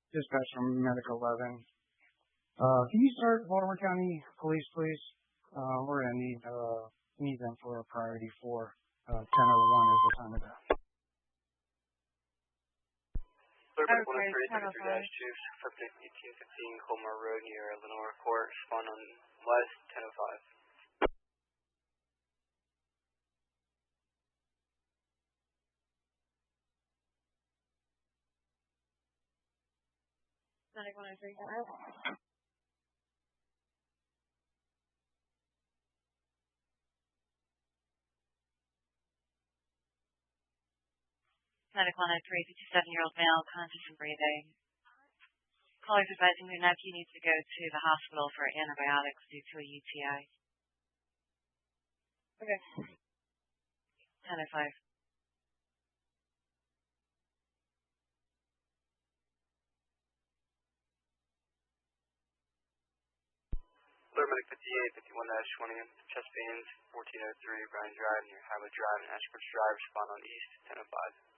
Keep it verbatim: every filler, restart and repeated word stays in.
Dispatch from Medical eleven. Uh, can you start Baltimore County Police, please? Uh, we're gonna need uh need them for a priority four. Uh, ten oh one is the time of that. Third one three thirty-three dash two, subject eighteen fifteen Colmar Road near Lenore Court. Spawn on West ten oh five. Medic one oh three. Medic one oh three, fifty-seven-year-old male, conscious and breathing. Callers advising their nephew needs to go to the hospital for antibiotics due to a U T I. Okay. ten oh five. Third medic fifty-eight, fifty-one dash twenty, chest pains, fourteen oh three, Bryan Drive near Highway Drive and Ashford Drive. Spawn on East ten oh five.